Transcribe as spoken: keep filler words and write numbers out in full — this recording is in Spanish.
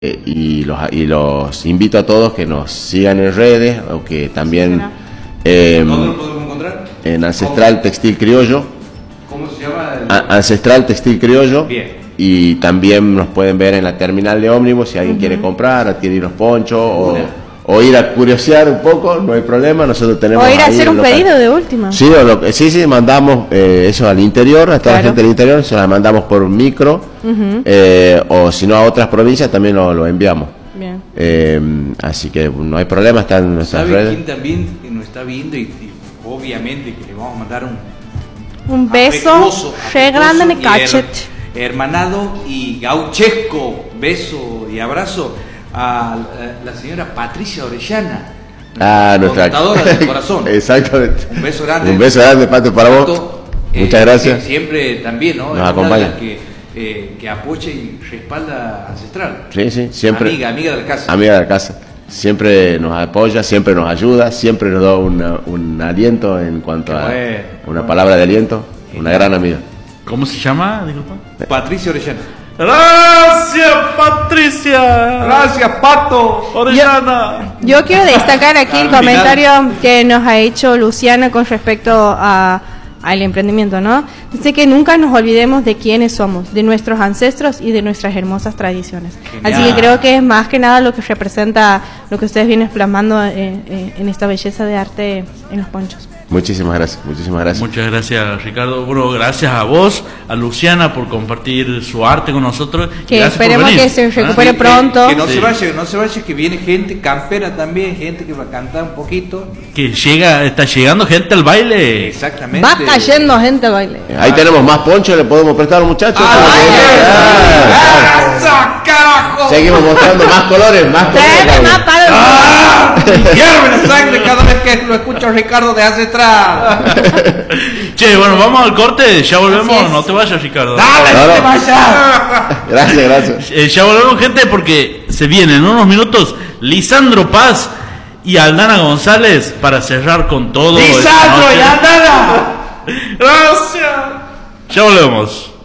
Eh, y, los, y los invito a todos que nos sigan en redes o que también eh, ¿Dónde lo podemos encontrar? En Ancestral ¿Cómo? Textil Criollo. ¿Cómo se llama? El... A, Ancestral Textil Criollo. Bien. Y también nos pueden ver en la terminal de ómnibus si alguien uh-huh. quiere comprar, adquirir unos ponchos o, o ir a curiosear un poco, no hay problema. Nosotros tenemos. O ir a hacer un local. Pedido de última. Sí, o lo, sí, sí, mandamos eh, eso al interior, a toda claro. la gente del interior, se la mandamos por micro, uh-huh. eh, o si no a otras provincias también lo, lo enviamos. Bien. Eh, así que no hay problema, está en nuestras ¿Sabe redes. quién también nos está viendo? Y, y obviamente que le vamos a mandar un, un beso re grande en el cachete. Hermanado y gauchesco, beso y abrazo a la señora Patricia Orellana, ah, nuestra contadora del corazón. Exactamente. Un beso grande. Un beso grande, Pato, para Pato, vos. Eh, Muchas gracias. Siempre también, ¿no? Nos acompaña. Que, eh, que apoya y respalda Ancestral. Sí, sí, siempre. Amiga, amiga de la casa. Amiga de la casa. Siempre nos apoya, siempre nos ayuda, siempre nos da una, un aliento en cuanto Qué a bueno, una bueno. palabra de aliento. Una bueno. gran amiga. ¿Cómo se llama? Disculpa. Patricia Orellana. Gracias, Patricia. Gracias, Pato Orellana. Yo, yo quiero destacar aquí el comentario que nos ha hecho Luciana con respecto a al emprendimiento, ¿no? Dice que nunca nos olvidemos de quiénes somos, de nuestros ancestros y de nuestras hermosas tradiciones. Genial. Así que creo que es más que nada lo que representa lo que ustedes vienen plasmando en, en, en esta belleza de arte en los ponchos. Muchísimas gracias, muchísimas gracias. Muchas gracias, Ricardo. Bueno, gracias a vos, a Luciana por compartir su arte con nosotros. Que esperemos que se recupere ¿Ah? pronto. Que, que no sí. se vaya, que no se vaya, que viene gente campera también, gente que va a cantar un poquito. Que llega, está llegando gente al baile. Exactamente. Va cayendo gente al baile. Ahí ah, tenemos más ponchos, le podemos prestar a los muchachos. ¡Ah, ah, ah, carajo! Seguimos mostrando más colores, más colores. Más para ¡Ah! Hierve la sangre cada vez que lo escucho a Ricardo de Ancestral. Che, bueno, vamos al corte, ya volvemos, no te vayas, Ricardo. Dale, no, no te vayas. Gracias, gracias. Eh, ya volvemos, gente, porque se vienen en unos minutos Lisandro Paz y Aldana González para cerrar con todo. ¡Lisandro y Aldana! Gracias. Ya volvemos.